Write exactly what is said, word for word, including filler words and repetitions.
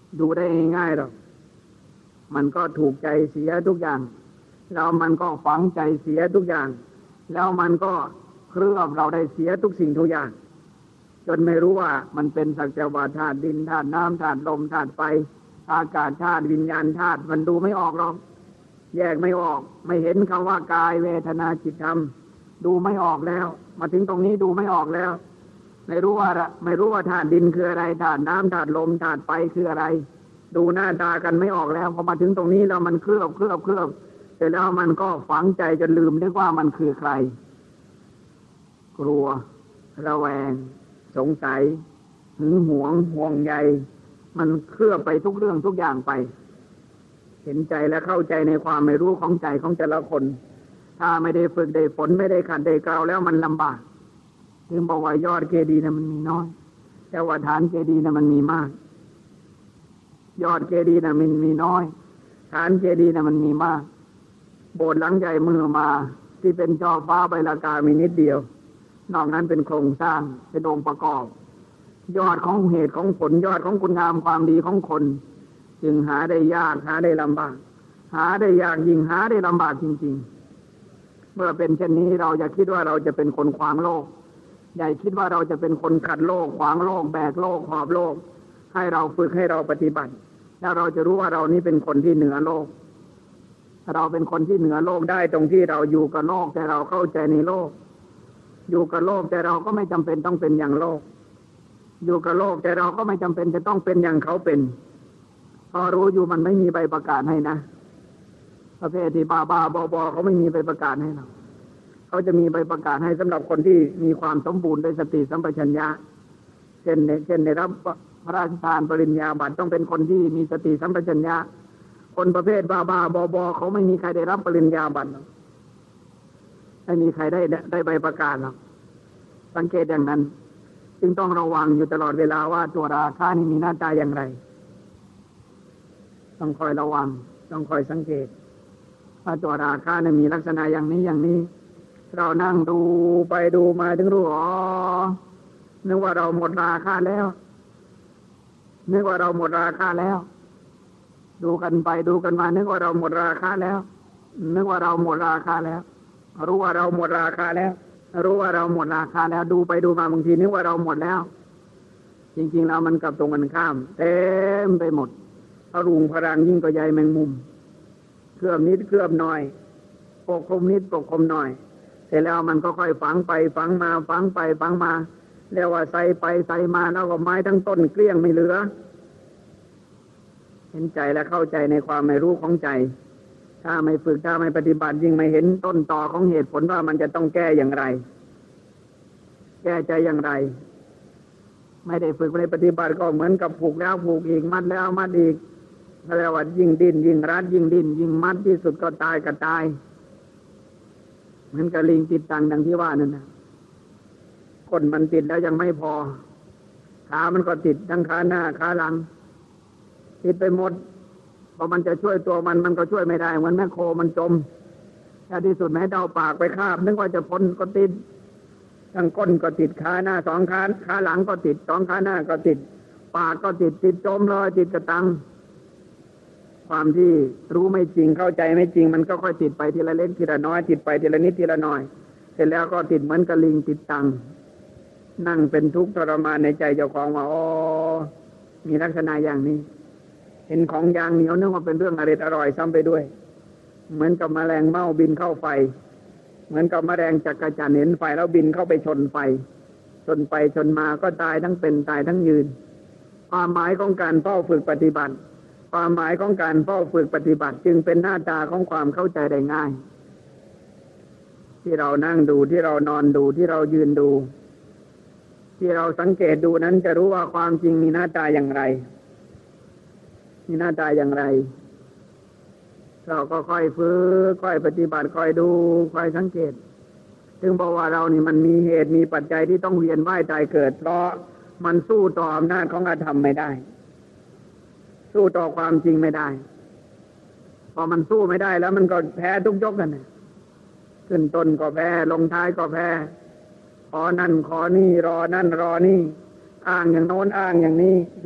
ดูได้ง่ายๆหรอกมันก็ถูกใจเสียทุกอย่างแล้วมันก็ฝังใจเสียทุกอย่างแล้วมันก็เคลือบเราได้เสียทุกสิ่งทุกอย่างจนไม่รู้ว่ามันเป็นสักแต่ว่าธาตุดินธาตุน้ำธาตุลมธาตุไฟอากาศธาตุวิญญาณธาตุมันดูไม่ออกหรอกแยกไม่ออกไม่เห็นคำว่ากายเวทนาจิตธรรมดูไม่ออกแล้วมาถึงตรงนี้ดูไม่ออกแล้วไม่รู้ว่าไม่รู้ว่าธาตุดินคืออะไรธาตุน้ำธาตุลมธาตุไฟคืออะไรดูหน้าตากันไม่ออกแล้วพอมาถึงตรงนี้แล้วมันเคลือบเคลือบเคลือบเสร็จแล้วมันก็ฝังใจจนลืมนึกว่ามันคือใครกลัวระแวงสงสัยหึงหวงห่วงใยมันเคลือบไปทุกเรื่องทุกอย่างไปเห็นใจและเข้าใจในความไม่รู้ของใจของแต่ละคนถ้าไม่ได้ฝึกได้ฝนไม่ได้ขัดได้เกลาแล้วมันลำบากถึงบอกว่ายอดเจดีย์นะมันมีน้อยแต่ว่าฐานเจดีย์นะมันมีมากยอดเจดีย์นะมันมีน้อยฐานเจดีย์นะมันมีมากโบสถ์หลังใหญ่มือมาที่เป็นจอฟ้าใบลากามีนิดเดียวนอกนั้นเป็นโครงสร้างเป็นองค์ประกอบยอดของเหตุของผลยอดของคุณงามความดีของคนจึงหาได้ยากหาได้ลำบากหาได้ยากยิ่งหาได้ลำบากจริงๆเมื่อเป็นเช่นนี้เราอย่าคิดว่าเราจะเป็นคนขวางโลกอย่าคิดว่าเราจะเป็นคนขัดโลกขวางโลกแบกโลกหอบโลกให้เราฝึกให้เราปฏิบัติแล้วเราจะรู้ว่าเรานี้เป็นคนที่เหนือโลกเราเป็นคนที่เหนือโลกได้ตรงที่เราอยู่กับโลกแต่เราเข้าใจในโลกอยู่กับโลกแต่เราก็ไม่จำเป็นต้องเป็นอย่างโลกอยู่กับโลกแต่เราก็ไม่จำเป็นจะต้องเป็นอย่างเขาเป็นพอรู้อยู่มันไม่มีใบประกาศให้นะประเภทที่บ้าบ้าบอบอเขาไม่มีใบประกาศให้เราเขาจะมีใบประกาศให้สำหรับคนที่มีความสมบูรณ์ด้วยสติสัมปชัญญะเช่นในเช่นในรับพระราชทานปริญญาบัตรต้องเป็นคนที่มีสติสัมปชัญญะคนประเภทบ้าบ้าบอบอเขาไม่มีใครได้รับปริญญาบัตรไม่มีใครได้ได้ใบประกาศหรอกสังเกตอย่างนั้นจึงต้องระวังอยู่ตลอดเวลาว่าตัวราคะนี่มีหน้าตาอย่างไรต้องคอยระวังต้องคอยสังเกตว่าตัวราคะนี่มีลักษณะอย่างนี้อย่างนี้เรานั่งดูไปดูมาถึงรู้อ๋อนึกว่าเราหมดราคะแล้วนึกว่าเราหมดราคะแล้วดูกันไปดูกันมานึกว่าเราหมดราคะแล้วนึกว่าเราหมดราคะแล้วรู้ว่าเราหมดราคาแล้วรู้ว่าเราหมดราคาแล้วดูไปดูมาบางทีนึกว่าเราหมดแล้วจริงๆแล้วมันกลับตรงกันข้ามเต็มไปหมดพรุงพรังยิ่งกว่าใยแมงมุมเคลือบนิดเคลือบหน่อยปกคลุมนิดปกคลุมหน่อยเสร็จแล้วมันก็ค่อยฝังไปฝังมาฝังไปฝังมาเรียกว่าใส่ไปใส่มาแล้วก็ไม้ทั้งต้นเกลี้ยงไม่เหลือเห็นใจและเข้าใจในความไม่รู้ของใจถ้าไม่ฝึกถ้าไม่ปฏิบัติยิ่งไม่เห็นต้นตอของเหตุผลว่ามันจะต้องแก้อย่างไรแก้ใจอย่างไรไม่ได้ฝึกไม่ได้ปฏิบัติก็เหมือนกับผูกแล้วผูกอีกมัดแล้วมัดอีกแล้วว่ายิ่งดิ้นยิ่งรัดยิ่งดิ้นยิ่งมัดที่สุดก็ตายก็ตายเหมือนกับลิงติดตังดังที่ว่านั่นนะก้นมันติดแล้วยังไม่พอขามันก็ติดทั้งขาหน้าขาหลังติดไปหมดพอมันจะช่วยตัวมันมันก็ช่วยไม่ได้เหมือนแม่โคมันจมแค่ที่สุดแม้เดาปากไปคาบนึกว่าจะพ้นก็ติดทั้งก้นก็ติดขาหน้าสองขาขาหลังก็ติดสองขาหน้าก็ติดปากก็ติดติดจมเลยติดกระตังความที่รู้ไม่จริงเข้าใจไม่จริงมันก็ค่อยติดไปทีละเล็กทีละน้อยติดไปทีละนิดทีละหน่อยเสร็จแล้วก็ติดเหมือนกระลิงติดตังนั่งเป็นทุกข์ทรมานในใจเจ้าของว่าอ๋อมีลักษณะอย่างนี้เห็นของยางเหนียวนึกว่าเป็นเรื่องอร่อยอร่อยซ้ำไปด้วยเหมือนกับแมลงเม่าบินเข้าไฟเหมือนกับแมลงจักรจั่นเห็นไฟแล้วบินเข้าไปชนไฟชนไปชนมาก็ตายทั้งเป็นตายทั้งยืนความหมายของการเฝ้าฝึกปฏิบัติความหมายของการเฝ้าฝึกปฏิบัติจึงเป็นหน้าตาของความเข้าใจได้ง่ายที่เรานั่งดูที่เรานอนดูที่เรายืนดูที่เราสังเกตดูนั้นจะรู้ว่าความจริงมีหน้าตาอย่างไรมีหน้าตาอย่างไรเราก็ค่อยฝึกค่อยปฏิบัติค่อยดูค่อยสังเกตถึงบอกว่าเรานี่มันมีเหตุมีปัจจัยที่ต้องเวียนว่ายตายเกิดเพราะมันสู้ต่ออำนาจของอธรรมไม่ได้สู้ต่อความจริงไม่ได้พอมันสู้ไม่ได้แล้วมันก็แพ้ทุกยกกันขึ้นต้นก็แพ้ลงท้ายก็แพ้ขอนั่นขอนี่รอนั่นรอนี่อ้างอย่างโน้นอ้างอย่างนี้